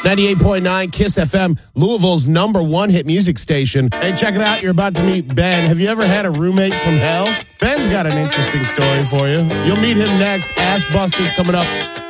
98.9 KISS FM, Louisville's #1 hit music station. Hey, check it out. You're about to meet Ben. Have you ever had a roommate from hell? Ben's got an interesting story for you. You'll meet him next. Ass Busters coming up